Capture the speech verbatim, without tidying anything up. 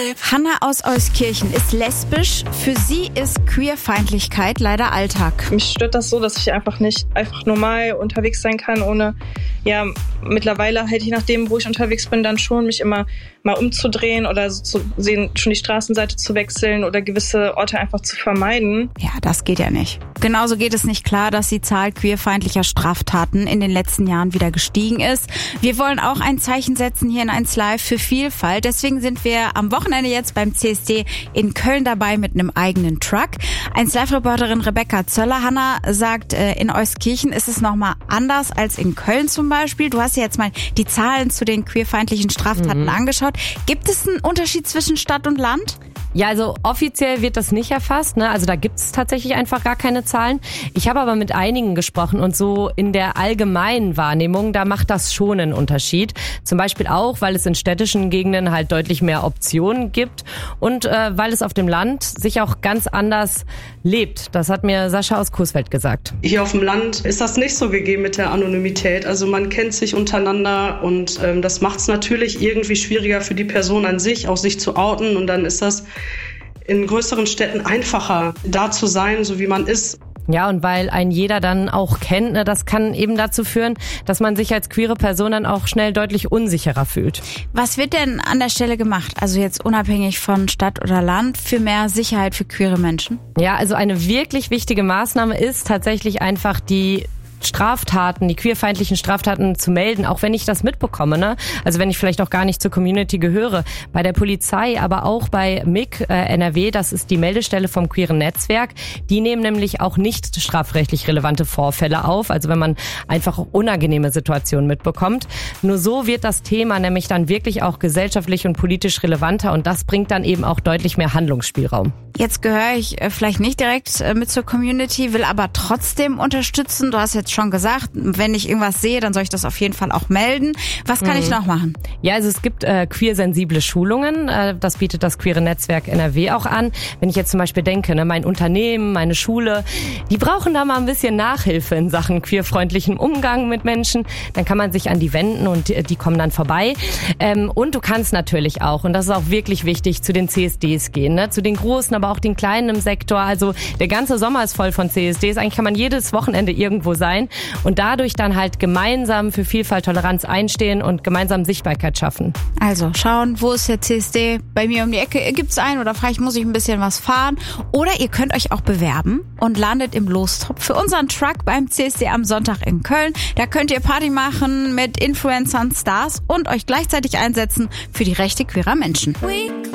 Life. Hanna aus Euskirchen ist lesbisch. Für sie ist Queerfeindlichkeit leider Alltag. Mich stört das so, dass ich einfach nicht einfach normal unterwegs sein kann, ohne, ja, mittlerweile halt je nachdem, wo ich unterwegs bin, dann schon mich immer mal umzudrehen oder so zu sehen, schon die Straßenseite zu wechseln oder gewisse Orte einfach zu vermeiden. Ja, das geht ja nicht. Genauso geht es nicht klar, dass die Zahl queerfeindlicher Straftaten in den letzten Jahren wieder gestiegen ist. Wir wollen auch ein Zeichen setzen hier in eins Live für Vielfalt. Deswegen sind wir am Wochenende jetzt beim C S D in Köln dabei mit einem eigenen Truck. eins Live-Reporterin Rebecca Zöller, Hanna, sagt, in Euskirchen ist es nochmal anders als in Köln zum Beispiel. Du hast ja jetzt mal die Zahlen zu den queerfeindlichen Straftaten mhm. angeschaut. Gibt es einen Unterschied zwischen Stadt und Land? Ja, also offiziell wird das nicht erfasst, ne? Also da gibt es tatsächlich einfach gar keine Zahlen. Ich habe aber mit einigen gesprochen und so in der allgemeinen Wahrnehmung, da macht das schon einen Unterschied. Zum Beispiel auch, weil es in städtischen Gegenden halt deutlich mehr Optionen gibt und äh, weil es auf dem Land sich auch ganz anders lebt. Das hat mir Sascha aus Coesfeld gesagt. Hier auf dem Land ist das nicht so gegeben mit der Anonymität. Also man kennt sich untereinander und ähm, das macht es natürlich irgendwie schwieriger für die Person an sich, auch sich zu outen, und dann ist das in größeren Städten einfacher, da zu sein, so wie man ist. Ja, und weil ein jeder dann auch kennt, ne, das kann eben dazu führen, dass man sich als queere Person dann auch schnell deutlich unsicherer fühlt. Was wird denn an der Stelle gemacht, also jetzt unabhängig von Stadt oder Land, für mehr Sicherheit für queere Menschen? Ja, also eine wirklich wichtige Maßnahme ist tatsächlich einfach die Straftaten, die queerfeindlichen Straftaten zu melden, auch wenn ich das mitbekomme, ne? Also wenn ich vielleicht auch gar nicht zur Community gehöre. Bei der Polizei, aber auch bei M I G äh, N R W, das ist die Meldestelle vom queeren Netzwerk, die nehmen nämlich auch nicht strafrechtlich relevante Vorfälle auf, also wenn man einfach unangenehme Situationen mitbekommt. Nur so wird das Thema nämlich dann wirklich auch gesellschaftlich und politisch relevanter und das bringt dann eben auch deutlich mehr Handlungsspielraum. Jetzt gehöre ich äh, vielleicht nicht direkt äh, mit zur Community, will aber trotzdem unterstützen. Du hast jetzt schon gesagt, wenn ich irgendwas sehe, dann soll ich das auf jeden Fall auch melden. Was kann mhm. ich noch machen? Ja, also es gibt äh, queersensible Schulungen. Äh, das bietet das queere Netzwerk N R W auch an. Wenn ich jetzt zum Beispiel denke, ne, mein Unternehmen, meine Schule, die brauchen da mal ein bisschen Nachhilfe in Sachen queerfreundlichem Umgang mit Menschen. Dann kann man sich an die wenden und die, die kommen dann vorbei. Ähm, und du kannst natürlich auch, und das ist auch wirklich wichtig, zu den C S Ds gehen, ne? Zu den großen, aber auch den kleinen im Sektor. Also der ganze Sommer ist voll von C S Ds. Eigentlich kann man jedes Wochenende irgendwo sein und dadurch dann halt gemeinsam für Vielfalt, Toleranz einstehen und gemeinsam Sichtbarkeit schaffen. Also schauen, wo ist der C S D? Bei mir um die Ecke gibt's einen oder vielleicht muss ich ein bisschen was fahren. Oder ihr könnt euch auch bewerben und landet im Lostopf für unseren Truck beim C S D am Sonntag in Köln. Da könnt ihr Party machen mit Influencern, Stars und euch gleichzeitig einsetzen für die Rechte queerer Menschen.